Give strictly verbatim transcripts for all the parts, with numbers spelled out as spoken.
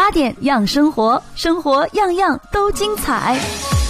八点样生活，生活样样都精彩。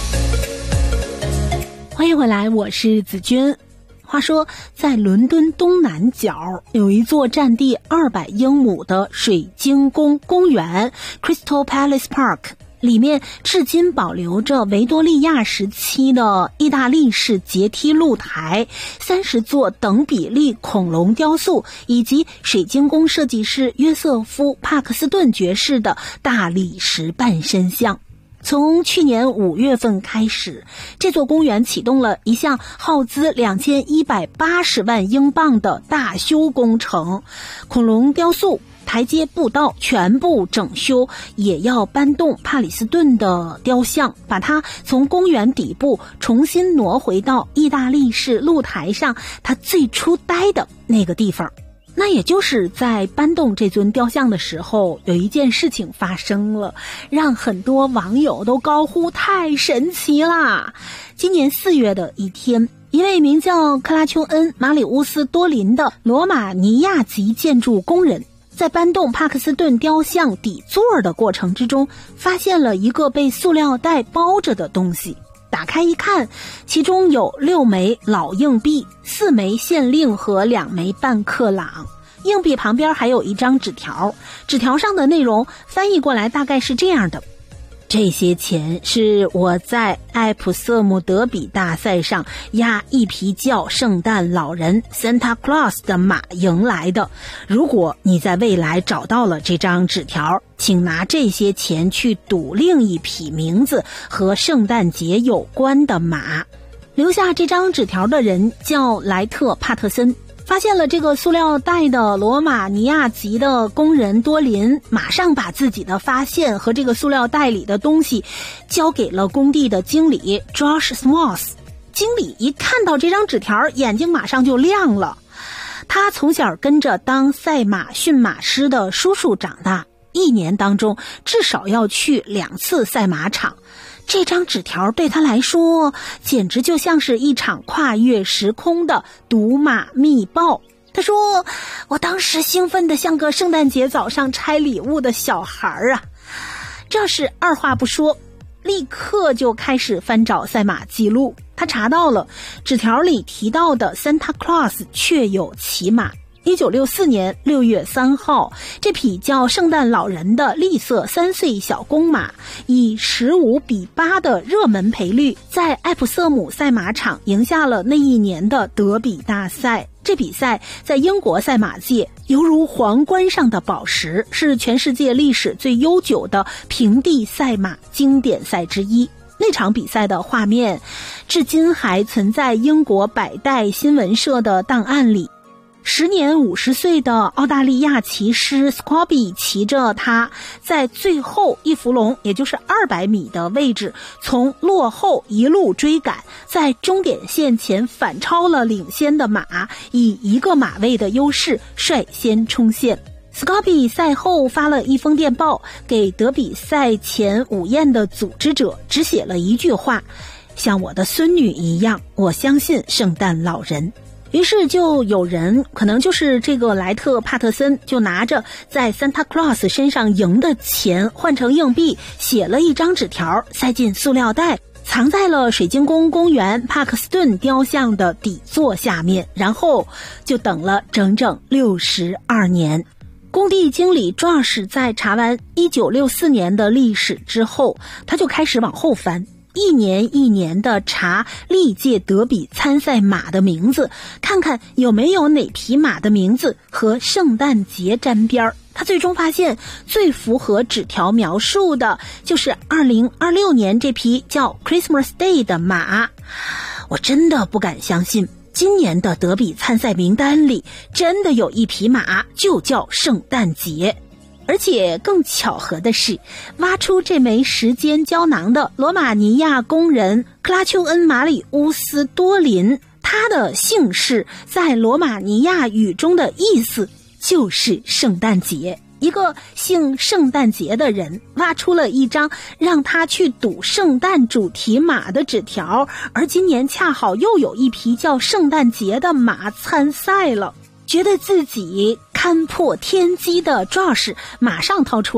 欢迎回来，我是子君。话说在伦敦东南角有一座占地二百英亩的水晶宫公园 Crystal Palace Park， 里面至今保留着维多利亚时期的意大利式阶梯露台，三十座等比例恐龙雕塑，以及水晶宫设计师约瑟夫·帕克斯顿爵士的大理石半身像。从去年五月份开始，这座公园启动了一项耗资两千一百八十万英镑的大修工程，恐龙雕塑、台阶步道全部整修，也要搬动帕里斯顿的雕像，把它从公园底部重新挪回到意大利式露台上它最初待的那个地方。那也就是在搬动这尊雕像的时候，有一件事情发生了，让很多网友都高呼太神奇啦！今年四月的一天，一位名叫克拉丘恩·马里乌斯多林的罗马尼亚籍建筑工人，在搬动帕克斯顿雕像底座的过程之中，发现了一个被塑料袋包着的东西。打开一看，其中有六枚老硬币、四枚县令和两枚半克朗。硬币旁边还有一张纸条，纸条上的内容翻译过来大概是这样的：这些钱是我在艾普瑟姆德比大赛上押一匹叫圣诞老人 Santa Claus 的马赢来的。如果你在未来找到了这张纸条，请拿这些钱去赌另一匹名字和圣诞节有关的马。留下这张纸条的人叫莱特·帕特森。发现了这个塑料袋的罗马尼亚籍的工人多林马上把自己的发现和这个塑料袋里的东西交给了工地的经理 Josh Smalls。 经理一看到这张纸条，眼睛马上就亮了。他从小跟着当赛马驯马师的叔叔长大，一年当中至少要去两次赛马场。这张纸条对他来说简直就像是一场跨越时空的赌马密报。他说，我当时兴奋得像个圣诞节早上拆礼物的小孩啊。这是二话不说，立刻就开始翻找赛马记录。他查到了纸条里提到的 Santa Claus 确有其马。一九六四年六月三号，这匹叫圣诞老人的绿色三岁小公马以十五比八的热门赔率，在艾普瑟姆赛马场赢下了那一年的德比大赛。这比赛在英国赛马界犹如皇冠上的宝石，是全世界历史最悠久的平地赛马经典赛之一。那场比赛的画面至今还存在英国百代新闻社的档案里。时年五十岁的澳大利亚骑师 Scobie 骑着他在最后一伏龙，也就是二百米的位置，从落后一路追赶，在终点线前反超了领先的马，以一个马位的优势率先冲线。Scobie 赛后发了一封电报给德比赛前午宴的组织者，只写了一句话：像我的孙女一样，我相信圣诞老人。于是就有人，可能就是这个莱特·帕特森，就拿着在 Santa Claus 身上赢的钱换成硬币，写了一张纸条，塞进塑料袋，藏在了水晶宫公园帕克斯顿雕像的底座下面，然后就等了整整六十二年。工地经理 Josh 在查完一九六四年的历史之后，他就开始往后翻，一年一年的查历届德比参赛马的名字，看看有没有哪匹马的名字和圣诞节沾边。他最终发现最符合纸条描述的就是二零二六年这匹叫 Christmas Day 的马。我真的不敢相信，今年的德比参赛名单里真的有一匹马就叫圣诞节。而且更巧合的是，挖出这枚时间胶囊的罗马尼亚工人克拉丘恩·马里乌斯多林，他的姓氏在罗马尼亚语中的意思就是圣诞节。一个姓圣诞节的人挖出了一张让他去赌圣诞主题马的纸条，而今年恰好又有一匹叫圣诞节的马参赛了。觉得自己看破天机的 Josh 马上掏出